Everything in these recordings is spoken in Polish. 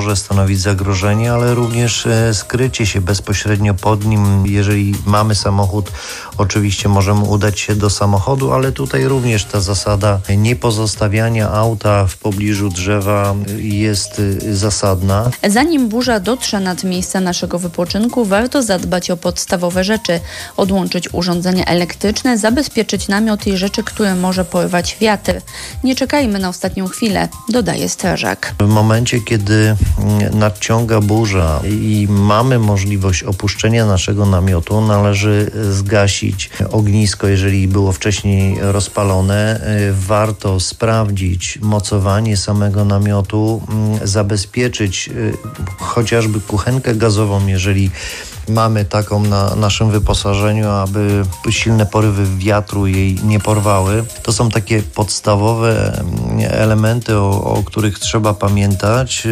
może stanowić zagrożenie, ale również skrycie się bezpośrednio pod nim. Jeżeli mamy samochód, oczywiście możemy udać się do samochodu, ale tutaj również ta zasada niepozostawiania auta w pobliżu drzewa jest zasadna. Zanim burza dotrze nad miejsce naszego wypoczynku, warto zadbać o podstawowe rzeczy. Odłączyć urządzenia elektryczne, zabezpieczyć namiot i rzeczy, które może porwać wiatr. Nie czekajmy na ostatnią chwilę, dodaje strażak. W momencie, kiedy nadciąga burza i mamy możliwość opuszczenia naszego namiotu, należy zgasić ognisko, jeżeli było wcześniej rozpalone. Warto sprawdzić mocowanie samego namiotu, zabezpieczyć chociażby kuchenkę gazową, jeżeli mamy taką na naszym wyposażeniu, aby silne porywy wiatru jej nie porwały. To są takie podstawowe elementy, o których trzeba pamiętać.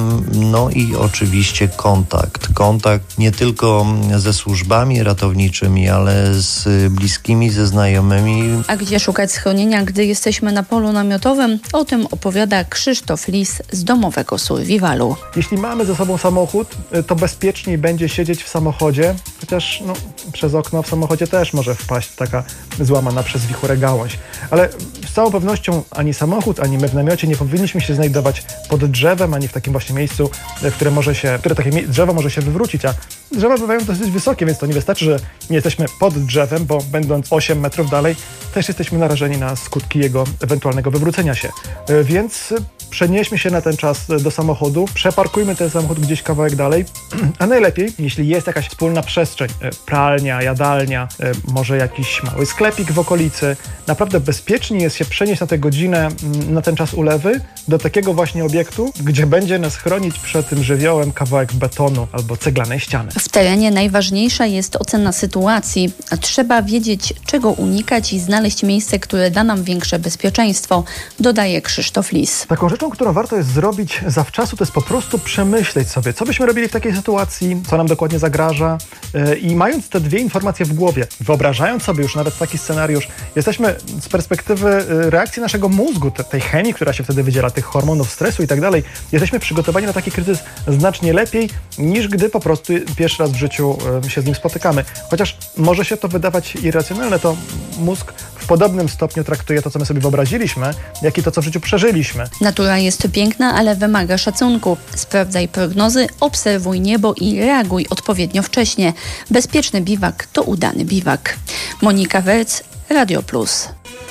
No i oczywiście kontakt. Kontakt nie tylko ze służbami ratowniczymi, ale z bliskimi, ze znajomymi. A gdzie szukać schronienia, gdy jesteśmy na polu namiotowym? O tym opowiada Krzysztof Lis z domowego survivalu. Jeśli mamy ze sobą samochód, to bezpieczniej będzie siedzieć w samochodzie, chociaż przez okno w samochodzie też może wpaść taka złamana przez wichurę gałąź. Ale z całą pewnością ani samochód, ani my w namiocie nie powinniśmy się znajdować pod drzewem, ani w takim właśnie miejscu, które takie drzewo może się wywrócić, a drzewa bywają dosyć wysokie, więc to nie wystarczy, że nie jesteśmy pod drzewem, bo będąc 8 metrów dalej, też jesteśmy narażeni na skutki jego ewentualnego wywrócenia się. Więc przenieśmy się na ten czas do samochodu, przeparkujmy ten samochód gdzieś kawałek dalej, a najlepiej, jeśli jest jakaś wspólna przestrzeń, pralnia, jadalnia, może jakiś mały sklepik w okolicy, naprawdę bezpiecznie jest się przenieść na tę godzinę, na ten czas ulewy, do takiego właśnie obiektu, gdzie będzie nas chronić przed tym żywiołem kawałek betonu albo ceglanej ściany. W terenie najważniejsza jest ocena sytuacji. Trzeba wiedzieć, czego unikać i znaleźć miejsce, które da nam większe bezpieczeństwo, dodaje Krzysztof Lis. Taką rzeczą, którą warto jest zrobić zawczasu, to jest po prostu przemyśleć sobie, co byśmy robili w takiej sytuacji, co nam dokładnie zagraża i mając te dwie informacje w głowie, wyobrażając sobie już nawet taki scenariusz, jesteśmy z perspektywy reakcji naszego mózgu, tej chemii, która się wtedy wydziela, tych hormonów stresu i tak dalej, jesteśmy przygotowani na taki kryzys znacznie lepiej, niż gdy po prostu pierwszy raz w życiu się z nim spotykamy. Chociaż może się to wydawać irracjonalne, to mózg w podobnym stopniu traktuje to, co my sobie wyobraziliśmy, jak i to, co w życiu przeżyliśmy. Natura jest piękna, ale wymaga szacunku. Sprawdzaj prognozy, obserwuj niebo i reaguj odpowiednio wcześnie. Bezpieczny biwak to udany biwak. Monika Werc, Radio Plus.